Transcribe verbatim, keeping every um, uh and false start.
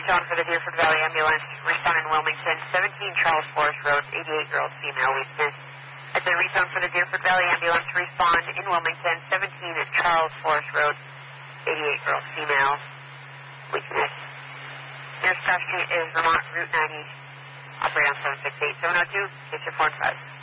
rezone for the Deerfield Valley Ambulance. Respond in Wilmington, seventeen Charles Forest Road, eighty-eight-year-old female weakness. At the rezone for the Deerfield Valley Ambulance. Respond in Wilmington, seventeen at Charles Forest Road, eighty-eight-year-old female weakness. Nearest custody is Vermont Route ninety. Operate on seven six eight seven oh two. Get your four and five.